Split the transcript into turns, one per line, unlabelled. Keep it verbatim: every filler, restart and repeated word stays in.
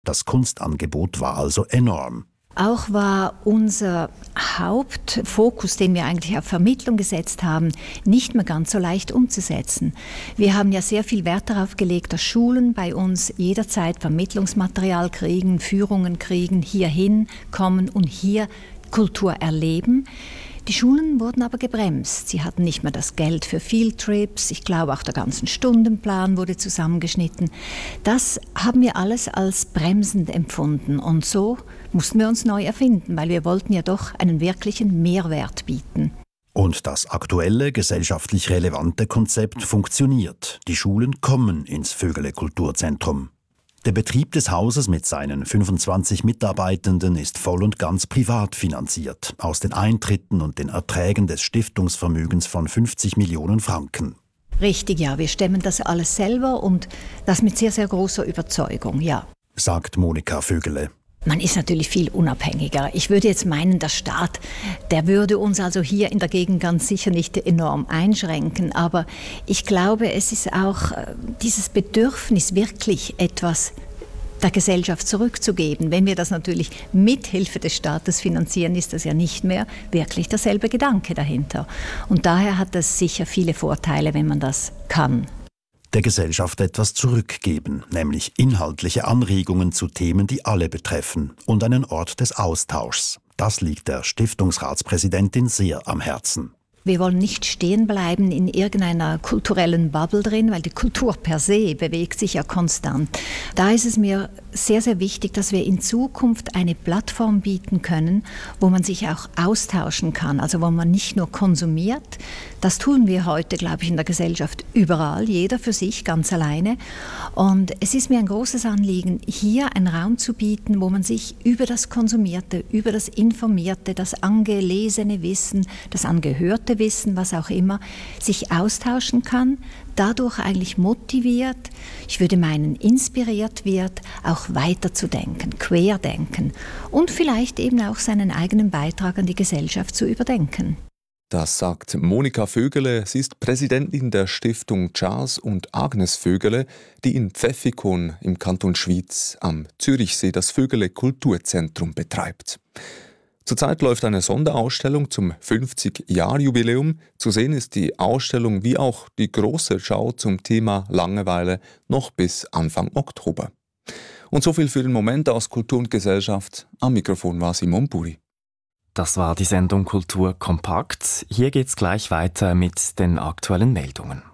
Das Kunstangebot war also enorm.
Auch war unser Hauptfokus, den wir eigentlich auf Vermittlung gesetzt haben, nicht mehr ganz so leicht umzusetzen. Wir haben ja sehr viel Wert darauf gelegt, dass Schulen bei uns jederzeit Vermittlungsmaterial kriegen, Führungen kriegen, hierhin kommen und hier Kultur erleben. Die Schulen wurden aber gebremst. Sie hatten nicht mehr das Geld für Fieldtrips. Ich glaube, auch der ganze Stundenplan wurde zusammengeschnitten. Das haben wir alles als bremsend empfunden. Und so mussten wir uns neu erfinden, weil wir wollten ja doch einen wirklichen Mehrwert bieten.
Und das aktuelle, gesellschaftlich relevante Konzept funktioniert. Die Schulen kommen ins Vögele Kulturzentrum. Der Betrieb des Hauses mit seinen fünfundzwanzig Mitarbeitenden ist voll und ganz privat finanziert, aus den Eintritten und den Erträgen des Stiftungsvermögens von fünfzig Millionen Franken.
Richtig, ja, wir stemmen das alles selber und das mit sehr, sehr großer Überzeugung, ja.
Sagt Monika Vögele.
Man ist natürlich viel unabhängiger. Ich würde jetzt meinen, der Staat, der würde uns also hier in der Gegend ganz sicher nicht enorm einschränken. Aber ich glaube, es ist auch dieses Bedürfnis, wirklich etwas der Gesellschaft zurückzugeben. Wenn wir das natürlich mit Hilfe des Staates finanzieren, ist das ja nicht mehr wirklich derselbe Gedanke dahinter. Und daher hat das sicher viele Vorteile, wenn man das kann.
Der Gesellschaft etwas zurückgeben, nämlich inhaltliche Anregungen zu Themen, die alle betreffen, und einen Ort des Austauschs. Das liegt der Stiftungsratspräsidentin sehr am Herzen.
Wir wollen nicht stehen bleiben in irgendeiner kulturellen Bubble drin, weil die Kultur per se bewegt sich ja konstant. Da ist es mir sehr, sehr wichtig, dass wir in Zukunft eine Plattform bieten können, wo man sich auch austauschen kann, also wo man nicht nur konsumiert. Das tun wir heute, glaube ich, in der Gesellschaft überall, jeder für sich, ganz alleine. Und es ist mir ein großes Anliegen, hier einen Raum zu bieten, wo man sich über das Konsumierte, über das Informierte, das angelesene Wissen, das angehörte Wissen, was auch immer, sich austauschen kann, dadurch eigentlich motiviert, ich würde meinen, inspiriert wird, auch weiterzudenken, querdenken und vielleicht eben auch seinen eigenen Beitrag an die Gesellschaft zu überdenken.
Das sagt Monika Vögele. Sie ist Präsidentin der Stiftung Charles und Agnes Vögele, die in Pfäffikon im Kanton Schwyz am Zürichsee das Vögele Kulturzentrum betreibt. Zurzeit läuft eine Sonderausstellung zum fünfzig-Jahr-Jubiläum. Zu sehen ist die Ausstellung wie auch die große Schau zum Thema Langeweile noch bis Anfang Oktober. Und so viel für den Moment aus Kultur und Gesellschaft. Am Mikrofon war Simon Buri.
Das war die Sendung Kultur kompakt. Hier geht's gleich weiter mit den aktuellen Meldungen.